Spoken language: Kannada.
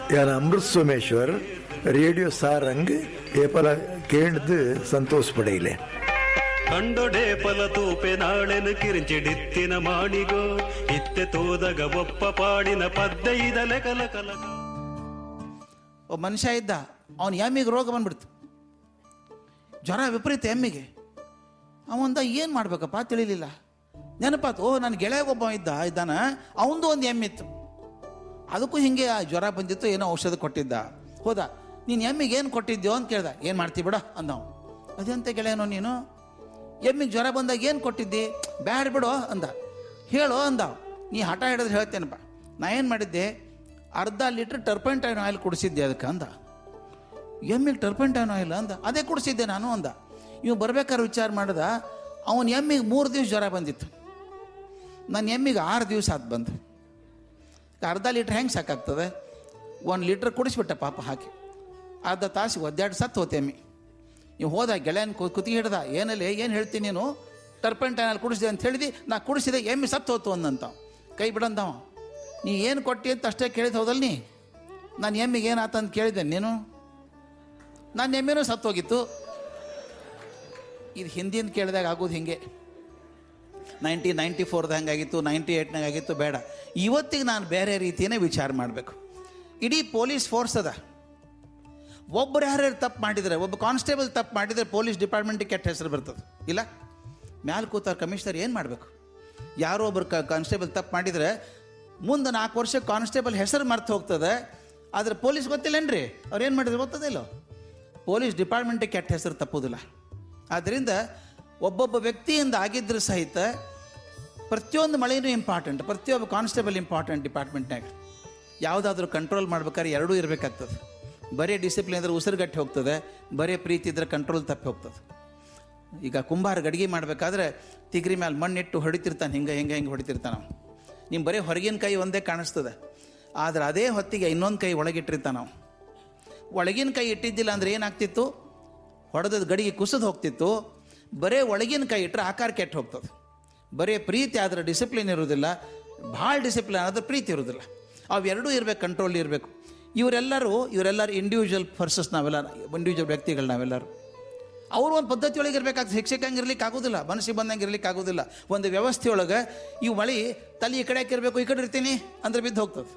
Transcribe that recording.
यान अमृत सोमेश्वर रेडियो सारंग ಏಪಲ ಕೇಳ್ದು ಸಂತೋಷ ಪಡೆಯಲೆ ಕಂಡೊಡೆ ಪಲ ತೂಪೆ ನಾಳೆನು ಕಿರಿಂಚಿಡಿತ್ತಿನ ಮಾಣಿಗೋ ಇತ್ತೆ ತೋದಗ ಒಪ್ಪ ಪಾಡಿನ ಪದ್ಯ ಇದಲೆ ಕಲ ಕಲ. ಒಬ್ಬ ಮನುಷ್ಯ ಇದ್ದ, ಅವನು ಎಮ್ಮಿಗೆ ರೋಗ ಬಂದ್ಬಿಡ್ತು, ಜ್ವರ ವಿಪರೀತ ಎಮ್ಮಿಗೆ. ಅವಂದ ಏನು ಮಾಡ್ಬೇಕಪ್ಪ ತಿಳಿಲಿಲ್ಲ. ನೆನಪಾತು, ನನ್ನ ಗೆಳೆಯ ಒಬ್ಬ ಇದ್ದಾನ, ಅವನದು ಒಂದು ಎಮ್ಮಿತ್ತು, ಅದಕ್ಕೂ ಹಿಂಗೆ ಜ್ವರ ಬಂದಿತ್ತು, ಏನೋ ಔಷಧ ಕೊಟ್ಟಿದ್ದ. ಹೋದ, ನೀನು ಎಮ್ಮಿಗೆ ಏನು ಕೊಟ್ಟಿದ್ಯೋ ಅಂತ ಕೇಳ್ದ. ಏನು ಮಾಡ್ತೀವಿ ಬಿಡ ಅಂದವ. ಅದಂತೆ ಗೆಳೆಯನೋ ನೀನು, ಎಮ್ಮಿಗೆ ಜ್ವರ ಬಂದಾಗ ಏನು ಕೊಟ್ಟಿದ್ದಿ? ಬ್ಯಾಡ ಬಿಡೋ ಅಂದ. ಹೇಳೋ ಅಂದ. ನೀ ಹಠ ಹಿಡಿದ್ರೆ ಹೇಳ್ತೇನಪ್ಪ. ನಾ ಏನು ಮಾಡಿದ್ದೆ, ಅರ್ಧ ಲೀಟ್ರ್ ಟರ್ಪೆಂಟೈನ್ ಆಯಿಲ್ ಕುಡಿಸಿದ್ದೆ ಅದಕ್ಕೆ ಅಂದ. ಎಮ್ಮಿಗೆ ಟರ್ಪೆಂಟೈನ್ ಆಯಿಲ್ ಅಂದ. ಅದೇ ಕುಡಿಸಿದ್ದೆ ನಾನು ಅಂದ. ಇವು ಬರ್ಬೇಕಾದ್ರೆ ವಿಚಾರ ಮಾಡ್ದ, ಅವನ ಎಮ್ಮಿಗೆ 3 ದಿವಸ ಜ್ವರ ಬಂದಿತ್ತು, ನನ್ನ ಎಮ್ಮಿಗೆ 6 ದಿವಸ ಆತು ಬಂದು. ಅರ್ಧ ಲೀಟ್ರ್ ಹೆಂಗೆ ಸಾಕಾಗ್ತದೆ? 1 ಲೀಟ್ರ್ ಕುಡಿಸ್ಬಿಟ್ಟ ಪಾಪ ಹಾಕಿ. ಅರ್ಧ ತಾಸು ಒದ್ದಾಡಿ ಸತ್ತು ಹೋತೆ ಎಮ್ಮಿ. ನೀವು ಹೋದ, ಗೆಳೆಯನ ಕುತಿ ಹಿಡ್ದ. ಏನಲ್ಲಿ ಏನು ಹೇಳ್ತೀನಿ ನೀನು, ಟರ್ಪೆಂಟೈನಲ್ಲಿ ಕುಡಿಸಿದೆ ಅಂತ ಹೇಳಿದಿ, ನಾ ಕುಡಿಸಿದೆ, ಎಮ್ಮಿ ಸತ್ತು ಹೋತು ಅಂದಂತ. ಕೈ ಬಿಡಂದವ. ನೀ ಏನು ಕೊಟ್ಟಿ ಅಂತ ಅಷ್ಟೇ ಕೇಳಿದ ಹೌದಲ್ಲ ನೀ? ನಾನು ಎಮ್ಮಿಗೆ ಏನಾತಂತ ಕೇಳಿದ್ದೆ ನೀನು? ನನ್ನ ಎಮ್ಮಿನೂ ಸತ್ತೋಗಿತ್ತು. ಇದು ಹಿಂದಿನ ಕೇಳಿದಾಗ ಆಗೋದು ಹಿಂಗೆ. 1994 ಹಂಗಾಗಿತ್ತು, 98 ಆಗಿತ್ತು. ಬೇಡ, ಇವತ್ತಿಗೆ ನಾನು ಬೇರೆ ರೀತಿಯೇ ವಿಚಾರ ಮಾಡಬೇಕು. ಇಡೀ ಪೊಲೀಸ್ ಫೋರ್ಸ್ ಅದ. ಒಬ್ಬರು ಯಾರ್ಯಾರು ತಪ್ಪು ಮಾಡಿದರೆ, ಒಬ್ಬ ಕಾನ್ಸ್ಟೇಬಲ್ ತಪ್ಪು ಮಾಡಿದರೆ ಪೊಲೀಸ್ ಡಿಪಾರ್ಟ್ಮೆಂಟಿಗೆ ಕೆಟ್ಟ ಹೆಸರು ಬರ್ತದೆ. ಇಲ್ಲ, ಮ್ಯಾಲೆ ಕೂತಾರ ಕಮಿಷನರ್ ಏನು ಮಾಡಬೇಕು? ಯಾರೋ ಒಬ್ಬರು ಕಾನ್ಸ್ಟೇಬಲ್ ತಪ್ಪು ಮಾಡಿದರೆ ಮುಂದೆ 4 ವರ್ಷ ಕಾನ್ಸ್ಟೇಬಲ್ ಹೆಸರು ಮರ್ತು ಹೋಗ್ತದೆ. ಆದರೆ ಪೊಲೀಸ್ ಗೊತ್ತಿಲ್ಲೇನ್ರಿ ಅವ್ರು ಏನು ಮಾಡಿದ್ರೆ ಗೊತ್ತದೇ ಇಲ್ಲೋ. ಪೊಲೀಸ್ ಡಿಪಾರ್ಟ್ಮೆಂಟಿಗೆ ಕೆಟ್ಟ ಹೆಸರು ತಪ್ಪೋದಿಲ್ಲ. ಆದ್ದರಿಂದ ಒಬ್ಬೊಬ್ಬ ವ್ಯಕ್ತಿಯಿಂದ ಆಗಿದ್ದರೂ ಸಹಿತ ಪ್ರತಿಯೊಂದು ಮಳೆಯೂ ಇಂಪಾರ್ಟೆಂಟ್, ಪ್ರತಿಯೊಬ್ಬ ಕಾನ್ಸ್ಟೇಬಲ್ ಇಂಪಾರ್ಟೆಂಟ್ ಡಿಪಾರ್ಟ್ಮೆಂಟ್ನಾಗ. ಯಾವುದಾದ್ರೂ ಕಂಟ್ರೋಲ್ ಮಾಡ್ಬೇಕಾದ್ರೆ ಎರಡೂ ಇರಬೇಕಾಗ್ತದೆ. ಬರೀ ಡಿಸಿಪ್ಲಿನ್ ಇದ್ರೆ ಉಸಿರುಗಟ್ಟಿ ಹೋಗ್ತದೆ, ಬರೀ ಪ್ರೀತಿ ಇದ್ರೆ ಕಂಟ್ರೋಲ್ ತಪ್ಪಿ ಹೋಗ್ತದೆ. ಈಗ ಕುಂಬಾರ ಗಡಿಗೆ ಮಾಡಬೇಕಾದ್ರೆ ತಿಗ್ರಿ ಮೇಲೆ ಮಣ್ಣಿಟ್ಟು ಹೊಡಿತಿರ್ತಾನೆ, ಹಿಂಗೆ ಹೊಡಿತಿರ್ತಾನೆ ನಾವು. ನಿಮ್ಮ ಬರೀ ಹೊರಗಿನ ಕೈ ಒಂದೇ ಕಾಣಿಸ್ತದೆ, ಆದರೆ ಅದೇ ಹೊತ್ತಿಗೆ ಇನ್ನೊಂದು ಕೈ ಒಳಗಿಟ್ಟಿರ್ತಾನೆ ನಾವು. ಒಳಗಿನ ಕೈ ಇಟ್ಟಿದ್ದಿಲ್ಲ ಅಂದರೆ ಏನಾಗ್ತಿತ್ತು, ಹೊಡೆದ ಗಡಿಗೆ ಕುಸಿದು ಹೋಗ್ತಿತ್ತು. ಬರೀ ಒಳಗಿನ ಕೈ ಇಟ್ಟರೆ ಆಕಾರ ಕೆಟ್ಟು ಹೋಗ್ತದೆ. ಬರೀ ಪ್ರೀತಿ ಆದರೆ ಡಿಸಿಪ್ಲಿನ್ ಇರೋದಿಲ್ಲ, ಭಾಳ ಡಿಸಿಪ್ಲಿನ್ ಆದರೆ ಪ್ರೀತಿ ಇರೋದಿಲ್ಲ. ಅವೆರಡೂ ಇರಬೇಕು, ಕಂಟ್ರೋಲ್ ಇರಬೇಕು. ಇವರೆಲ್ಲರೂ ಇಂಡಿವಿಜುವಲ್ ಪರ್ಸಸ್, ನಾವೆಲ್ಲ ಇಂಡಿವಿಜುವಲ್ ವ್ಯಕ್ತಿಗಳು ನಾವೆಲ್ಲರೂ. ಅವರು ಒಂದು ಪದ್ಧತಿ ಒಳಗೆ ಇರಬೇಕಾಗ್ತದೆ. ಶಿಕ್ಷಕಂಗೆ ಇರ್ಲಿಕ್ಕೆ ಆಗೋದಿಲ್ಲ, ಮನಸ್ಸಿಗೆ ಬಂದಂಗೆ ಇರ್ಲಿಕ್ಕೆ ಆಗೋದಿಲ್ಲ. ಒಂದು ವ್ಯವಸ್ಥೆಯೊಳಗೆ ಇವು ಮಳೆ ತಲೆ ಈ ಕಡೆ ಇರಬೇಕು, ಈ ಕಡೆ ಇರ್ತೀನಿ ಅಂದರೆ ಬಿದ್ದು ಹೋಗ್ತದೆ.